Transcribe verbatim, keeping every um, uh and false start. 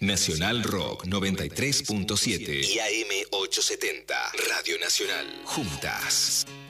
Nacional Rock noventa y tres punto siete y A M ochocientos setenta. Radio Nacional. Juntas.